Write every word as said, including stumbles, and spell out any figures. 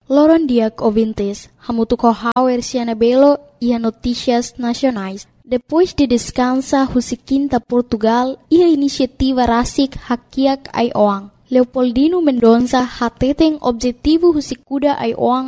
Loron diak ouvintes, hamutuco hauer siana belo e notícias nacionais. Depois de descansa husikinta Portugal e a iniciativa Rasik Hakiak ai oang. Leopoldino Mendonça hateteng objetivo husikuda ai oang